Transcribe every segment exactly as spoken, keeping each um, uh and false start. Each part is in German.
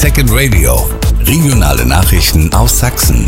Second Radio. Regionale Nachrichten aus Sachsen.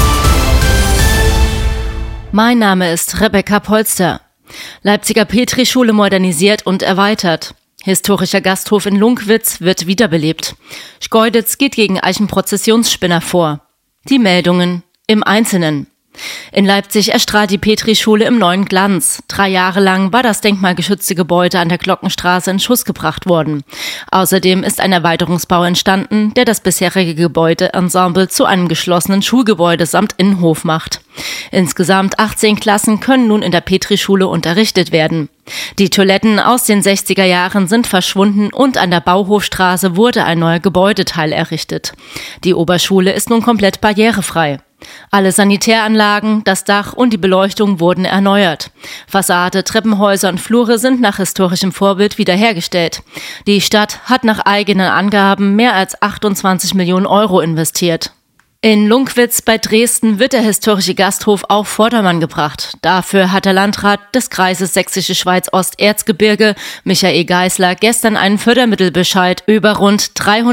Mein Name ist Rebecca Polster. Leipziger Petrischule modernisiert und erweitert. Historischer Gasthof in Lunkwitz wird wiederbelebt. Schkeuditz geht gegen Eichenprozessionsspinner vor. Die Meldungen im Einzelnen. In Leipzig erstrahlt die Petrischule im neuen Glanz. Drei Jahre lang war das denkmalgeschützte Gebäude an der Glockenstraße in Schuss gebracht worden. Außerdem ist ein Erweiterungsbau entstanden, der das bisherige Gebäudeensemble zu einem geschlossenen Schulgebäude samt Innenhof macht. Insgesamt achtzehn Klassen können nun in der Petrischule unterrichtet werden. Die Toiletten aus den sechziger Jahren sind verschwunden und an der Bauhofstraße wurde ein neuer Gebäudeteil errichtet. Die Oberschule ist nun komplett barrierefrei. Alle Sanitäranlagen, das Dach und die Beleuchtung wurden erneuert. Fassade, Treppenhäuser und Flure sind nach historischem Vorbild wiederhergestellt. Die Stadt hat nach eigenen Angaben mehr als achtundzwanzig Millionen Euro investiert. In Lunkwitz bei Dresden wird der historische Gasthof auf Vordermann gebracht. Dafür hat der Landrat des Kreises Sächsische Schweiz-Ost-Erzgebirge, Michael Geisler, gestern einen Fördermittelbescheid über rund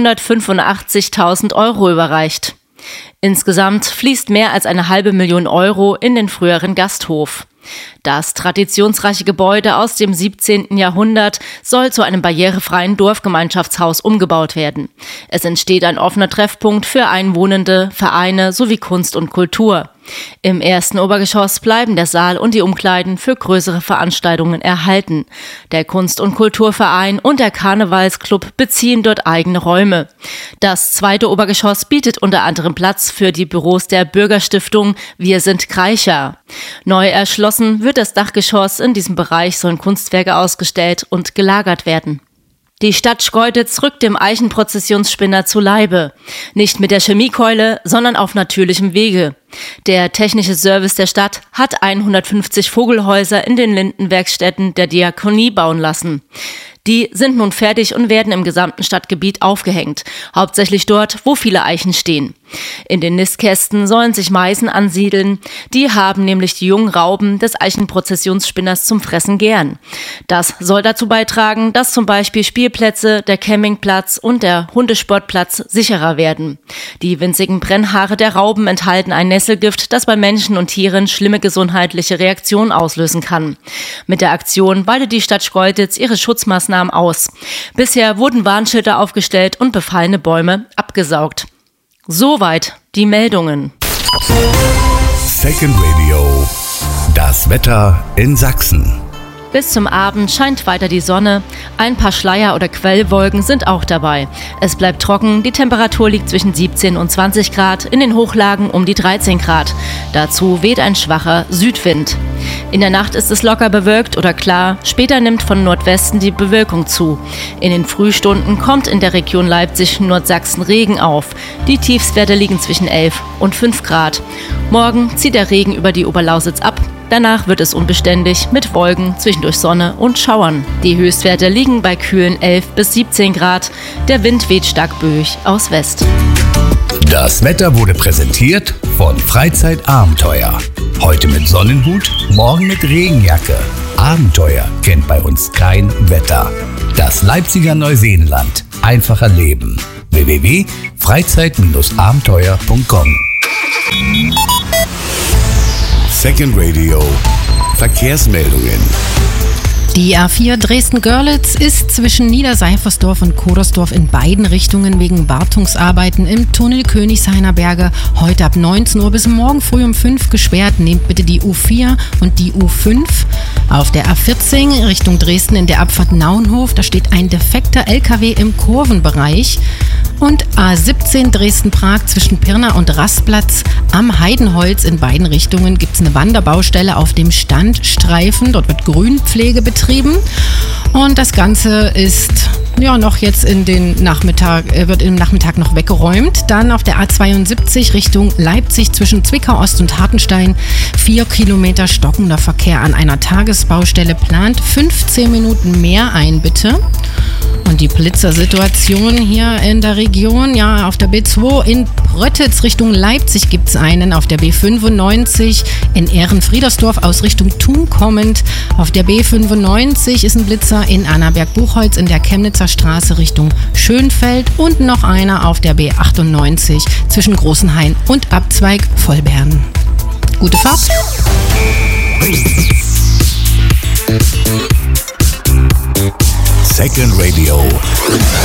dreihundertfünfundachtzigtausend Euro überreicht. Insgesamt fließt mehr als eine halbe Million Euro in den früheren Gasthof. Das traditionsreiche Gebäude aus dem siebzehnten Jahrhundert soll zu einem barrierefreien Dorfgemeinschaftshaus umgebaut werden. Es entsteht ein offener Treffpunkt für Einwohnende, Vereine sowie Kunst und Kultur. Im ersten Obergeschoss bleiben der Saal und die Umkleiden für größere Veranstaltungen erhalten. Der Kunst- und Kulturverein und der Karnevalsclub beziehen dort eigene Räume. Das zweite Obergeschoss bietet unter anderem Platz für die Büros der Bürgerstiftung Wir sind Kreicher. Neu erschlossen wird das Dachgeschoss. In diesem Bereich sollen Kunstwerke ausgestellt und gelagert werden. Die Stadt Schkeuditz rückt dem Eichenprozessionsspinner zu Leibe. Nicht mit der Chemiekeule, sondern auf natürlichem Wege. Der technische Service der Stadt hat hundertfünfzig Vogelhäuser in den Lindenwerkstätten der Diakonie bauen lassen. Die sind nun fertig und werden im gesamten Stadtgebiet aufgehängt, hauptsächlich dort, wo viele Eichen stehen. In den Nistkästen sollen sich Meisen ansiedeln, die haben nämlich die jungen Raupen des Eichenprozessionsspinners zum Fressen gern. Das soll dazu beitragen, dass zum Beispiel Spielplätze, der Campingplatz und der Hundesportplatz sicherer werden. Die winzigen Brennhaare der Raupen enthalten ein Nesselgift, das bei Menschen und Tieren schlimme gesundheitliche Reaktionen auslösen kann. Mit der Aktion weitet die Stadt Schkeuditz ihre Schutzmaßnahmen aus. Bisher wurden Warnschilder aufgestellt und befallene Bäume abgesaugt. Soweit die Meldungen. Second Radio. Das Wetter in Sachsen. Bis zum Abend scheint weiter die Sonne. Ein paar Schleier- oder Quellwolken sind auch dabei. Es bleibt trocken, die Temperatur liegt zwischen siebzehn und zwanzig Grad, in den Hochlagen um die dreizehn Grad. Dazu weht ein schwacher Südwind. In der Nacht ist es locker bewölkt oder klar, später nimmt von Nordwesten die Bewölkung zu. In den Frühstunden kommt in der Region Leipzig-Nordsachsen Regen auf. Die Tiefstwerte liegen zwischen elf und fünf Grad. Morgen zieht der Regen über die Oberlausitz ab. Danach wird es unbeständig mit Wolken, zwischendurch Sonne und Schauern. Die Höchstwerte liegen bei kühlen elf bis siebzehn Grad. Der Wind weht stark böig aus West. Das Wetter wurde präsentiert von Freizeitabenteuer. Heute mit Sonnenhut, morgen mit Regenjacke. Abenteuer kennt bei uns kein Wetter. Das Leipziger Neuseenland. Einfacher Leben. w w w punkt freizeit abenteuer punkt com. Second Radio. Verkehrsmeldungen. Die A vier Dresden-Görlitz ist zwischen Niederseifersdorf und Kodersdorf in beiden Richtungen wegen Wartungsarbeiten im Tunnel Königshainer Berge heute ab neunzehn Uhr bis morgen früh um fünf gesperrt. Nehmt bitte die U vier und die U fünf. Auf der A vierzehn Richtung Dresden in der Abfahrt Naunhof, da steht ein defekter L K W im Kurvenbereich. Und A siebzehn Dresden-Prag zwischen Pirna und Rastplatz am Heidenholz in beiden Richtungen gibt es eine Wanderbaustelle auf dem Standstreifen. Dort wird Grünpflege betrieben und das Ganze ist ja noch jetzt in den Nachmittag, wird im Nachmittag noch weggeräumt. Dann auf der A zweiundsiebzig Richtung Leipzig zwischen Zwickau Ost und Hartenstein vier Kilometer stockender Verkehr an einer Tagesbaustelle, plant fünfzehn Minuten mehr ein, bitte. Und die Blitzersituation hier in der Region, ja, auf der B zwei in Pröttitz Richtung Leipzig gibt es einen, auf der B fünfundneunzig in Ehrenfriedersdorf aus Richtung Thun kommend. Auf der B fünfundneunzig ist ein Blitzer in Annaberg-Buchholz in der Chemnitzer Straße Richtung Schönfeld und noch einer auf der B achtundneunzig zwischen Großenhain und Abzweig Vollbern. Gute Fahrt! Second Radio.